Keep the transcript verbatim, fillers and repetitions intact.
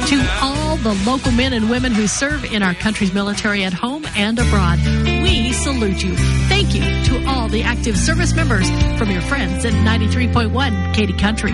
To all the local men and women who serve in our country's military at home and abroad, we salute you. Thank you to all the active service members from your friends at ninety-three point one Katy Country.